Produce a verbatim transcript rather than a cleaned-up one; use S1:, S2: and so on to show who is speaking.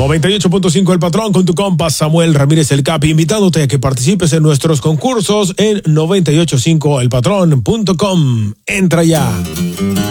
S1: noventa y ocho punto cinco El Patrón con tu compa Samuel Ramírez El Capi, invitándote a que participes en nuestros concursos en noventa y ocho punto cinco el patrón punto com. Entra ya.